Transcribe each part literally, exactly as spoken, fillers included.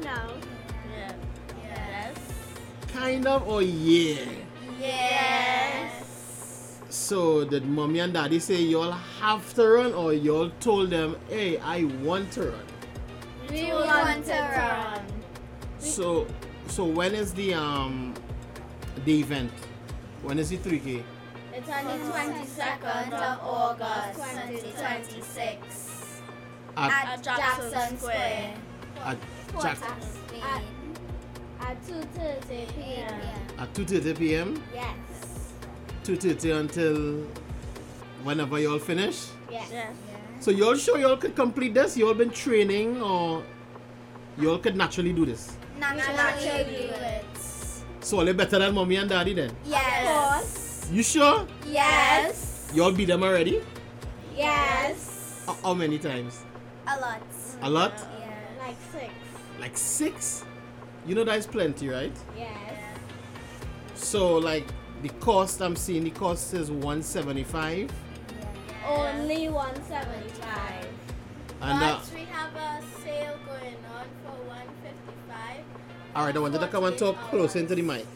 Kind of. Yeah. Yes. Kind of or yeah? Yes. So did mommy and daddy say y'all have to run or y'all told them, hey, I want to run? We, We want, want to to run. run. So so when is the um the event? When is the three K? It's on the twenty-second of August, twenty twenty-six. At, At Jackson Square. at, Quarter Jack, Spain. At, at two thirty p.m. at two thirty p.m. Yes. two thirty until whenever y'all finish? Yes. Yes. So y'all sure y'all could complete this? Y'all been training or y'all could naturally do this? Naturally do it. So are they better than mommy and daddy then? Yes. You sure? Yes. Y'all beat them already? Yes. How- How many times? A lot. A lot? Yeah. Like six. Like six? You know that is plenty, right? Yes. So like the cost, I'm seeing the cost is one seventy-five. Only one seventy-five. And uh, But we have a sale going on for one fifty-five. alright, I wanted to come and talk closer into the mic.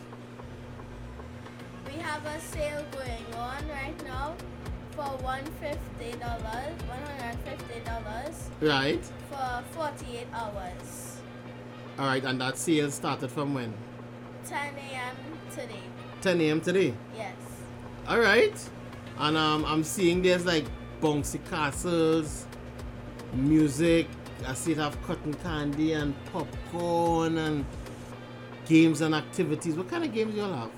We have a sale going on right now for one hundred fifty dollars, one hundred fifty dollars Right? for forty-eight hours. Alright, and that sale started from when? ten a.m. today. ten a.m. today. Yes. Alright. And um, I'm seeing there's like bouncy castles, music. I see it have cotton candy and popcorn and games and activities. What kind of games y'all have?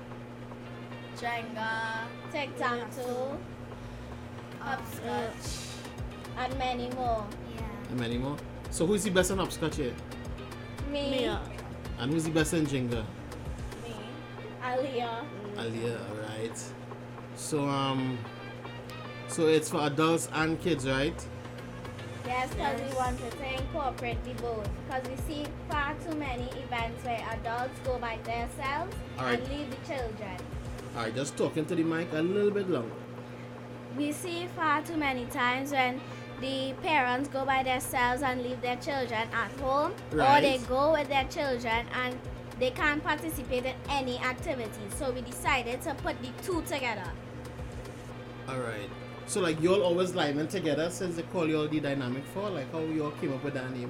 Jenga, Tic-tac-toe. hopscotch. And many more. And many more. So who's the best in hopscotch here? Me. And who's the best in Jenga? Me. Aliyah. Aliyah, alright. So um so it's for adults and kids, right? Yes, because we wanted to incorporate the both. Because we see far too many events where adults go by themselves Alright. and leave the children. Alright, just talking to the mic a little bit longer. We see far too many times when the parents go by themselves and leave their children at home, Right. or they go with their children and they can't participate in any activities. So we decided to put the two together. Alright. So like y'all always living together since they call y'all the Dynamic Four? Like how y'all came up with that name?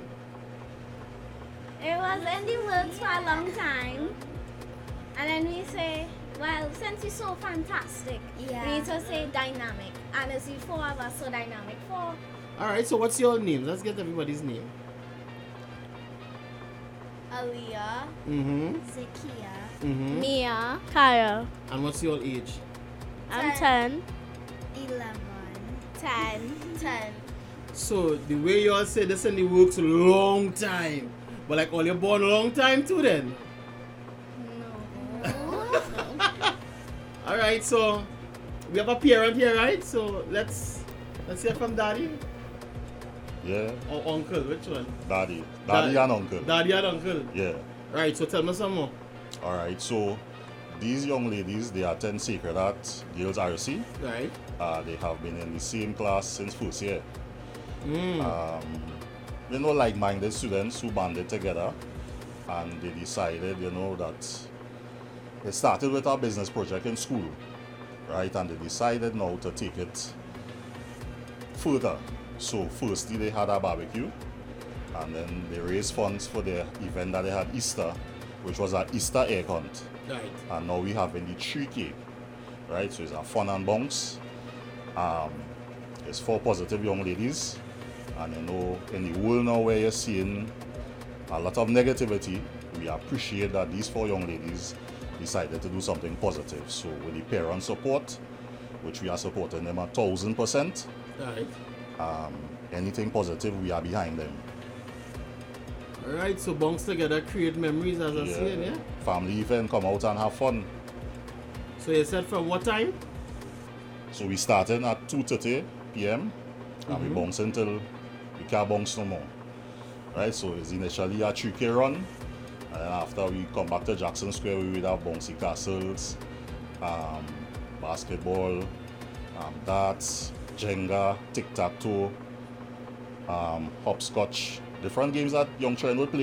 It was in the works for a long time. And then we say, well, since it's so fantastic, Yeah. we need to say dynamic. And it's the four of us, so dynamic four. Alright, so what's your name? Let's get everybody's name. Aliyah, Mm-hmm. Zakia, Mm-hmm. Mia. Kaya, And what's your age? I'm Ten. ten. eleven, Ten. ten. So the way y'all say this in the works long time. But like all you born a long time too then? Alright, so we have a parent here, right? So let's let's hear from daddy Yeah, or uncle, which one? daddy. Daddy Dad- and uncle. Daddy and uncle. Yeah. Right, so tell me some more. Alright, so these young ladies, they attend Sacred Heart Girls R C. Right. Uh, they have been in the same class since first year. Mm. Um, you know, like-minded students who banded together and they decided, you know, that it started with a business project in school, right? And they decided now to take it further. So firstly, they had a barbecue, and then they raised funds for their event that they had Easter, which was an Easter egg hunt. Right. And now we have in the three K, right? So it's a fun and bounce. Um, it's for positive young ladies. And you know, in the world now where you're seeing a lot of negativity, we appreciate that these four young ladies decided to do something positive. So with the parent support, which we are supporting them a thousand percent, Right. um, anything positive, we are behind them. Alright, so bounce together, create memories as I Yeah. say, yeah? Family event, come out and have fun. So you said from what time? So we started at two thirty p.m. and we bounce until we can't bounce no more. Right, so it's initially a three K run, and then after we come back to Jackson Square, we will have bouncy castles, um, basketball, um, darts, Jenga, tic-tac-toe, um, hopscotch, different games that young children would play.